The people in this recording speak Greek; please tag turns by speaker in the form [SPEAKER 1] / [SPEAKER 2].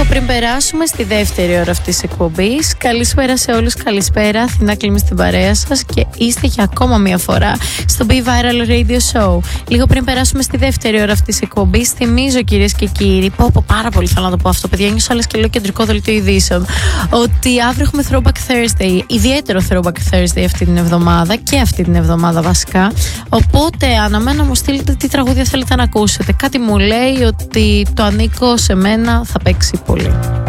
[SPEAKER 1] Λίγο πριν περάσουμε στη δεύτερη ώρα αυτής της εκπομπής, καλησπέρα σε όλους, καλησπέρα. Αθηνά Κλίμη στην παρέα σας και είστε για ακόμα μία φορά στο Be Viral Radio Show. Λίγο πριν περάσουμε στη δεύτερη ώρα αυτής της εκπομπής, θυμίζω κυρίες και κύριοι, πάρα πολύ θέλω να το πω αυτό, παιδιά, νιώσω άλλες και λέω κεντρικό δελτίο ειδήσεων, ότι αύριο έχουμε Throwback Thursday, ιδιαίτερο Throwback Thursday αυτή την εβδομάδα και αυτή την εβδομάδα βασικά. Οπότε αναμένω να μου στείλετε τι τραγούδια θέλετε να ακούσετε. Κάτι μου λέει ότι το ανήκω σε μένα θα παίξει πολύ.